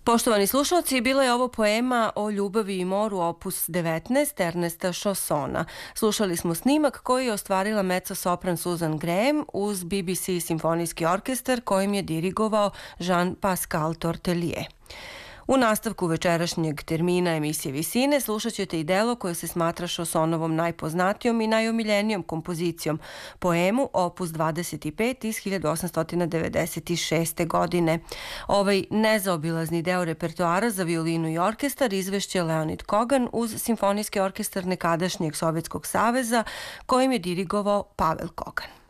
Poštovani slušalci, bila je ovo poema o ljubavi i moru opus 19 Ernesta Chaussona. Slušali smo snimak koji je ostvarila mezzo-sopran Susan Graham uz BBC simfonijski orkestar kojim je dirigovao Jean-Pascal Tortelier. U nastavku večerašnjeg termina emisije Visine slušat ćete i delo koje se smatra Chaussonovom najpoznatijom i najomiljenijom kompozicijom, poemu opus 25 iz 1896. godine. Ovaj nezaobilazni deo repertoara za violinu i orkestar izvešće Leonid Kogan uz simfonijski orkestar nekadašnjeg Sovjetskog saveza kojim je dirigovao Pavel Kogan.